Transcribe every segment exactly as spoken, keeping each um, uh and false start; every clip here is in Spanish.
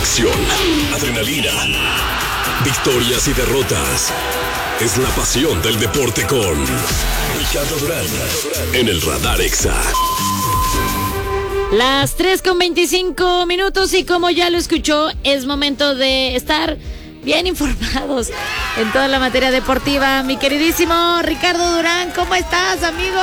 Acción, adrenalina, victorias y derrotas. Es la pasión del deporte con Ricardo Durán en el Radar Exa. Las tres con veinticinco minutos y como ya lo escuchó, es momento de estar bien informados en toda la materia deportiva. Mi queridísimo Ricardo Durán, ¿cómo estás, amigo?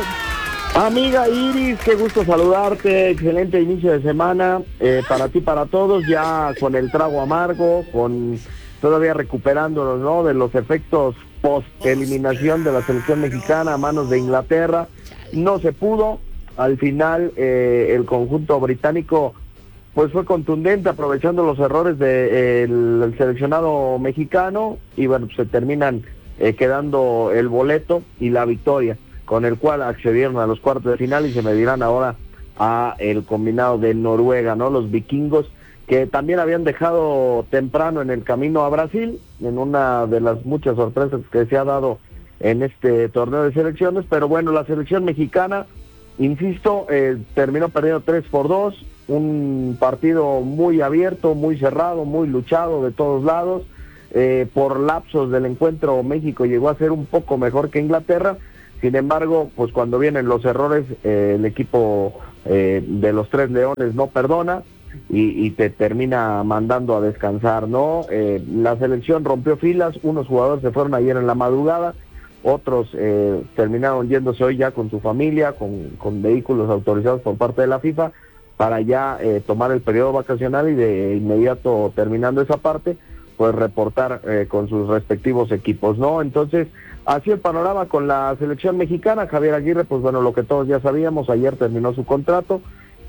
Amiga Iris, qué gusto saludarte, excelente inicio de semana, eh, para ti, para todos, ya con el trago amargo, con todavía recuperándonos, ¿no?, de los efectos post-eliminación de la selección mexicana a manos de Inglaterra. No se pudo, al final eh, el conjunto británico pues fue contundente, aprovechando los errores del de, seleccionado mexicano, y bueno, pues se terminan eh, quedando el boleto y la victoria, con el cual accedieron a los cuartos de final y se medirán ahora a el combinado de Noruega, ¿no? Los vikingos, que también habían dejado temprano en el camino a Brasil, en una de las muchas sorpresas que se ha dado en este torneo de selecciones. Pero bueno, la selección mexicana, insisto, eh, terminó perdiendo tres por dos, un partido muy abierto, muy cerrado, muy luchado de todos lados. Eh, por lapsos del encuentro, México llegó a ser un poco mejor que Inglaterra. Sin embargo, pues cuando vienen los errores, eh, el equipo eh, de los Tres Leones no perdona y, y te termina mandando a descansar, ¿no? Eh, la selección rompió filas, unos jugadores se fueron ayer en la madrugada, otros eh, terminaron yéndose hoy ya con su familia, con, con vehículos autorizados por parte de la FIFA, para ya eh, tomar el periodo vacacional y de inmediato, terminando esa parte, pues reportar eh, con sus respectivos equipos, ¿no? Entonces, así el panorama con la selección mexicana. Javier Aguirre, pues bueno, lo que todos ya sabíamos, ayer terminó su contrato,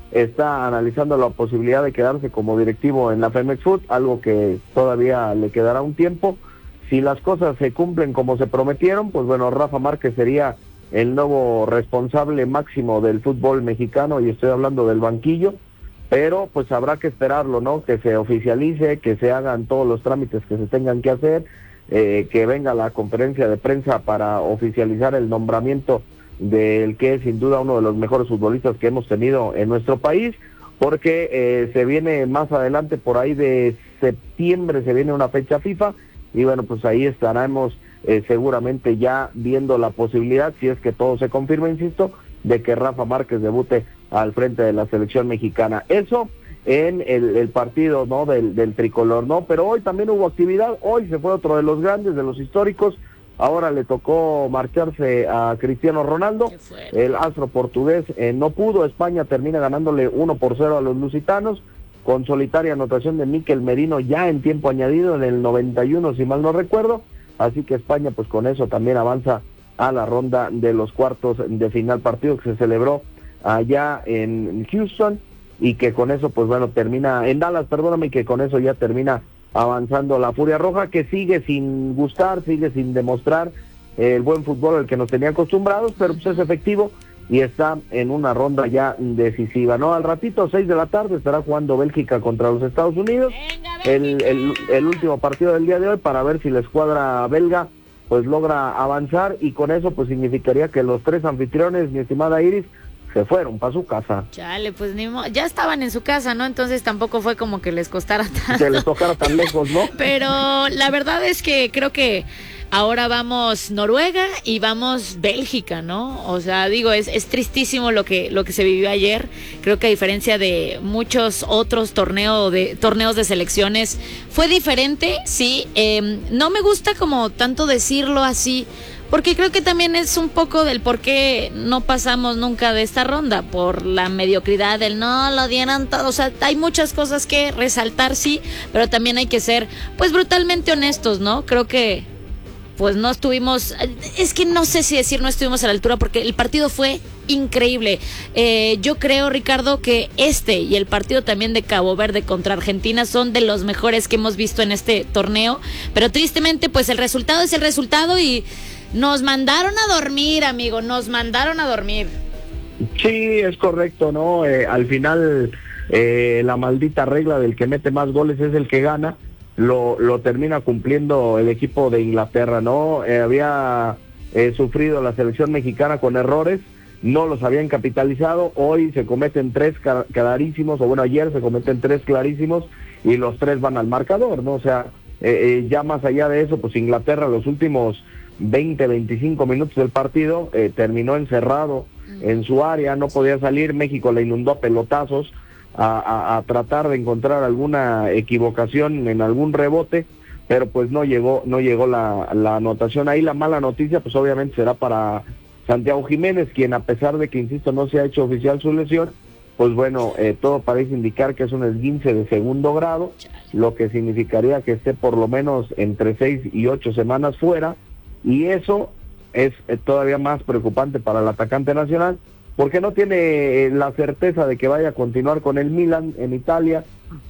está analizando la posibilidad de quedarse como directivo en la Femex Food, algo que todavía le quedará un tiempo. Si las cosas se cumplen como se prometieron, pues bueno, Rafa Márquez sería el nuevo responsable máximo del fútbol mexicano, y estoy hablando del banquillo, pero pues habrá que esperarlo, ¿no? Que se oficialice, que se hagan todos los trámites que se tengan que hacer, eh, que venga la conferencia de prensa para oficializar el nombramiento del que es sin duda uno de los mejores futbolistas que hemos tenido en nuestro país, porque eh, se viene más adelante, por ahí de septiembre, se viene una fecha FIFA, y bueno, pues ahí estaremos eh, seguramente ya viendo la posibilidad, si es que todo se confirma, insisto, de que Rafa Márquez debute al frente de la selección mexicana. Eso en el, el partido, ¿no?, del, del tricolor, ¿no? Pero hoy también hubo actividad, hoy se fue otro de los grandes, de los históricos. Ahora le tocó marcharse a Cristiano Ronaldo, el astro portugués eh, no pudo. España termina ganándole uno por cero a los lusitanos, con solitaria anotación de Mikel Merino ya en tiempo añadido, en el noventa y uno, si mal no recuerdo. Así que España, pues con eso también avanza a la ronda de los cuartos de final, partido que se celebró allá en Houston, y que con eso, pues bueno, termina, en Dallas, perdóname, y que con eso ya termina avanzando la Furia Roja, que sigue sin gustar, sigue sin demostrar el buen fútbol al que nos tenía acostumbrados, pero pues es efectivo y está en una ronda ya decisiva, ¿no? Al ratito, seis de la tarde, estará jugando Bélgica contra los Estados Unidos, el, el, el último partido del día de hoy, para ver si la escuadra belga pues logra avanzar, y con eso pues significaría que los tres anfitriones, mi estimada Iris, se fueron para su casa. Chale, pues ni mo- ya estaban en su casa, ¿no? Entonces tampoco fue como que les costara tanto. Que les tocara tan lejos, ¿no? Pero la verdad es que creo que ahora vamos Noruega y vamos Bélgica, ¿no? O sea, digo, es, es tristísimo lo que, lo que se vivió ayer. Creo que a diferencia de muchos otros torneo de, torneos de selecciones, fue diferente, sí. Eh, no me gusta como tanto decirlo así, porque creo que también es un poco del por qué no pasamos nunca de esta ronda, por la mediocridad del no lo dieran todo. O sea, hay muchas cosas que resaltar, sí, pero también hay que ser pues brutalmente honestos, ¿no? Creo que pues no estuvimos, es que no sé si decir no estuvimos a la altura, porque el partido fue increíble. Eh, yo creo, Ricardo, que este y el partido también de Cabo Verde contra Argentina son de los mejores que hemos visto en este torneo, pero tristemente pues el resultado es el resultado y nos mandaron a dormir, amigo, nos mandaron a dormir. Sí, es correcto, ¿no? Eh, al final eh, la maldita regla del que mete más goles es el que gana. Lo, lo termina cumpliendo el equipo de Inglaterra, ¿no? Eh, había eh, sufrido la selección mexicana con errores, no los habían capitalizado, hoy se cometen tres clarísimos, o bueno, ayer se cometen tres clarísimos, y los tres van al marcador, ¿no? O sea, eh, eh, ya más allá de eso, pues Inglaterra los últimos veinte, veinticinco minutos del partido eh, terminó encerrado en su área, no podía salir. México le inundó a pelotazos a, a, a tratar de encontrar alguna equivocación en algún rebote, pero pues no llegó, no llegó la, la anotación. Ahí la mala noticia pues obviamente será para Santiago Jiménez, quien a pesar de que, insisto, no se ha hecho oficial su lesión, pues bueno, eh, todo parece indicar que es un esguince de segundo grado, lo que significaría que esté por lo menos entre seis y ocho semanas fuera, y eso es eh, todavía más preocupante para el atacante nacional, porque no tiene eh, la certeza de que vaya a continuar con el Milan en Italia,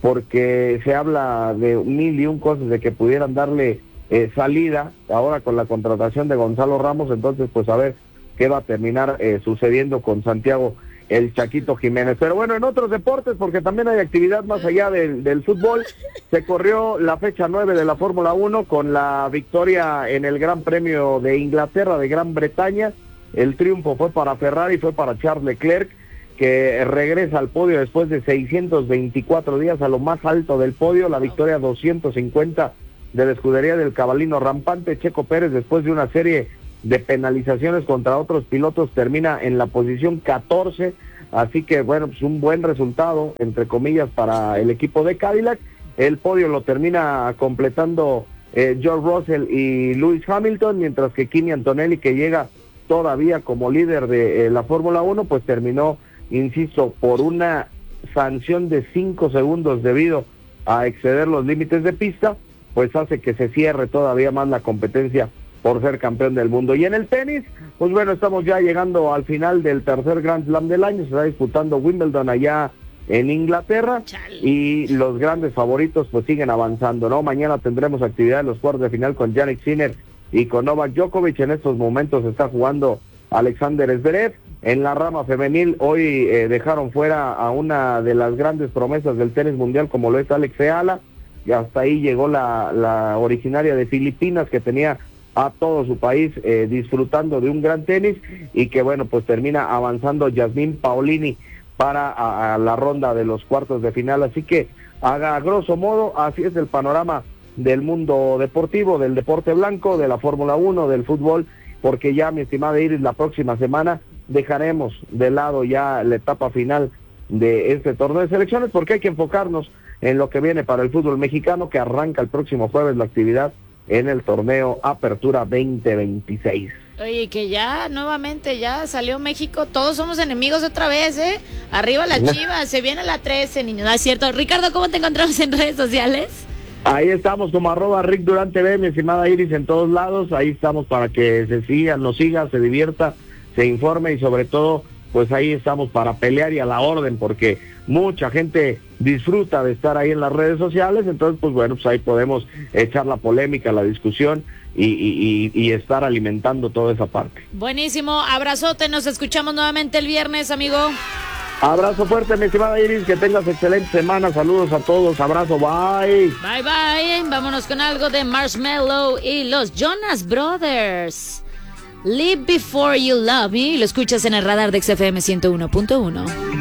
porque se habla de mil y un cosas de que pudieran darle eh, salida ahora con la contratación de Gonzalo Ramos. Entonces pues a ver qué va a terminar eh, sucediendo con Santiago el Chaquito Jiménez. Pero bueno, en otros deportes, porque también hay actividad más allá del, del fútbol, se corrió la fecha nueve de la Fórmula uno con la victoria en el Gran Premio de Inglaterra, de Gran Bretaña. El triunfo fue para Ferrari, fue para Charles Leclerc, que regresa al podio después de seiscientos veinticuatro días a lo más alto del podio. La victoria doscientos cincuenta de la escudería del cabalino rampante. Checo Pérez, después de una serie de penalizaciones contra otros pilotos, termina en la posición catorce, así que bueno, pues un buen resultado, entre comillas, para el equipo de Cadillac. El podio lo termina completando eh, George Russell y Lewis Hamilton, mientras que Kimi Antonelli, que llega todavía como líder de eh, la Fórmula uno, pues terminó, insisto, por una sanción de cinco segundos debido a exceder los límites de pista, pues hace que se cierre todavía más la competencia por ser campeón del mundo. Y en el tenis, pues bueno, estamos ya llegando al final del tercer Grand Slam del año. Se está disputando Wimbledon allá en Inglaterra. Chale. Y los grandes favoritos pues siguen avanzando, ¿no? Mañana tendremos actividad en los cuartos de final con Jannik Sinner y con Novak Djokovic. En estos momentos está jugando Alexander Zverev. En la rama femenil hoy eh, dejaron fuera a una de las grandes promesas del tenis mundial, como lo es Alex Eala, y hasta ahí llegó la, la originaria de Filipinas, que tenía a todo su país eh, disfrutando de un gran tenis, y que bueno, pues termina avanzando Yasmín Paolini para a, a la ronda de los cuartos de final. Así que a grosso modo así es el panorama del mundo deportivo, del deporte blanco, de la Fórmula uno, del fútbol, porque ya, mi estimada Iris, la próxima semana dejaremos de lado ya la etapa final de este torneo de selecciones, porque hay que enfocarnos en lo que viene para el fútbol mexicano, que arranca el próximo jueves la actividad en el torneo Apertura veinte veintiséis. Oye, que ya nuevamente ya salió México, todos somos enemigos otra vez, ¿eh? Arriba la Chivas, se viene la trece, niños, ¿no es cierto? Ricardo, ¿cómo te encontramos en redes sociales? Ahí estamos como arroba Rick Durante B, mi estimada Iris, en todos lados. Ahí estamos para que se sigan, nos siga, se divierta, se informe, y sobre todo, pues ahí estamos para pelear y a la orden, porque mucha gente disfruta de estar ahí en las redes sociales. Entonces pues bueno, pues ahí podemos echar la polémica, la discusión y, y, y, y estar alimentando toda esa parte. Buenísimo, abrazote, nos escuchamos nuevamente el viernes, amigo. Abrazo fuerte, mi estimada Iris, que tengas excelente semana, saludos a todos, abrazo, bye. Bye bye, vámonos con algo de Marshmello y los Jonas Brothers. Live Before You Love Me, lo escuchas en el radar de X F M ciento uno punto uno.